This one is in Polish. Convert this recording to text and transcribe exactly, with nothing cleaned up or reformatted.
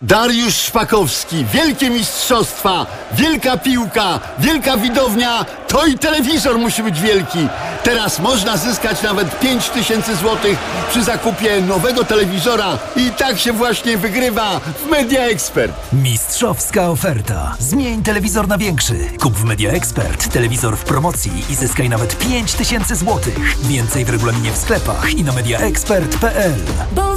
Dariusz Szpakowski, wielkie mistrzostwa, wielka piłka, wielka widownia, to i telewizor musi być wielki. Teraz można zyskać nawet pięć tysięcy złotych przy zakupie nowego telewizora i tak się właśnie wygrywa w Media Expert. Mistrzowska oferta. Zmień telewizor na większy. Kup w Media Expert telewizor w promocji i zyskaj nawet pięć tysięcy złotych. Więcej w regulaminie w sklepach i na media expert kropka p l.